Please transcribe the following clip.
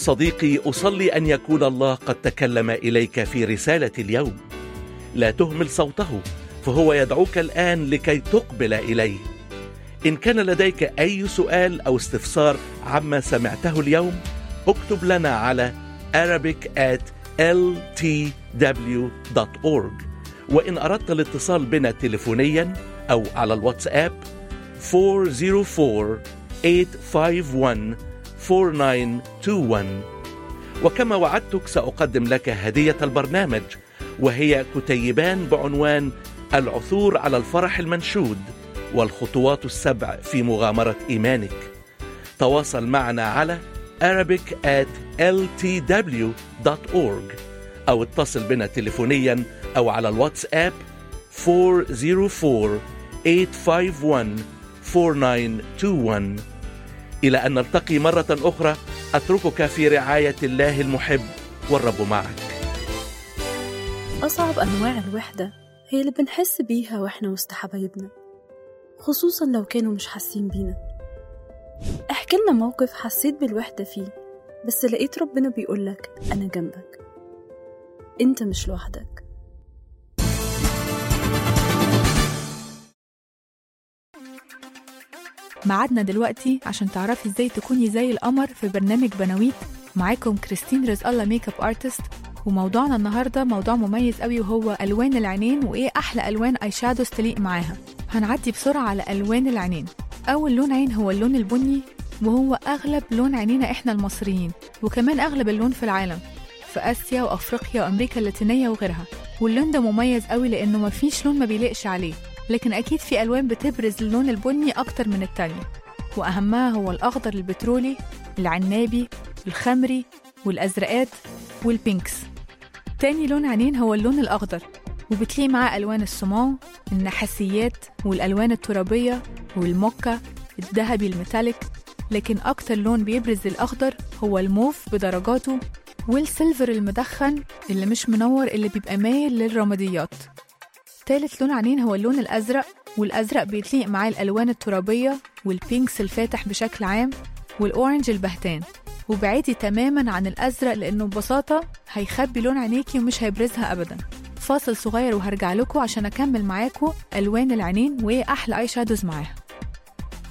صديقي، أصلي أن يكون الله قد تكلم إليك في رسالة اليوم. لا تهمل صوته، فهو يدعوك الآن لكي تقبل إليه. إن كان لديك أي سؤال أو استفسار عما سمعته اليوم، اكتب لنا على arabic@ltw.org. وإن أردت الاتصال بنا تليفونيا أو على الواتساب 404-851-4921. وكما وعدتك سأقدم لك هدية البرنامج، وهي كتيبان بعنوان العثور على الفرح المنشود والخطوات السبع في مغامرة إيمانك. تواصل معنا على arabic@ltw.org أو اتصل بنا تليفونيا أو على الواتساب 404-851-4921. إلى أن نلتقي مرة أخرى، أتركك في رعاية الله المحب، والرب معك. أصعب أنواع الوحدة هي اللي بنحس بيها وإحنا وسط حبايبنا، خصوصا لو كانوا مش حاسين بينا. احكي لنا موقف حسيت بالوحدة فيه، بس لقيت ربنا بيقولك أنا جنبك، أنت مش لوحدك. معادنا دلوقتي عشان تعرفي ازاي تكوني زي القمر في برنامج بنويت. معاكم كريستين رزق الله ميك اب ارتست، وموضوعنا النهارده موضوع مميز قوي، وهو الوان العينين وايه احلى الوان اي شادوز تليق معاها. هنعدي بسرعه على الوان العينين. اول لون عين هو اللون البني، وهو اغلب لون عينينا احنا المصريين، وكمان اغلب اللون في العالم، في اسيا وافريقيا وامريكا اللاتينيه وغيرها. واللون ده مميز قوي لانه مفيش لون ما بيليقش عليه، لكن أكيد في ألوان بتبرز اللون البني أكتر من التانية، وأهمها هو الأخضر البترولي، العنابي، الخمري، والأزرقات، والبينكس. تاني لون عينين هو اللون الأخضر، وبتليه معاه ألوان السماو، النحاسيات، والألوان الترابية، والموكا، الذهبي الميتاليك. لكن أكتر لون بيبرز الأخضر هو الموف بدرجاته، والسيلفر المدخن اللي مش منور اللي بيبقى مايل للرماديات. ثالث لون عينين هو اللون الأزرق، والأزرق بيتليق معاه الألوان الترابية والبينكس الفاتح بشكل عام والأورنج البهتان. وبعيدي تماماً عن الأزرق لأنه ببساطة هيخبي لون عينيكي ومش هيبرزها أبداً. فاصل صغير وهرجع لكم عشان أكمل معاكم ألوان العينين وإيه أحلى آي شادوز معاها.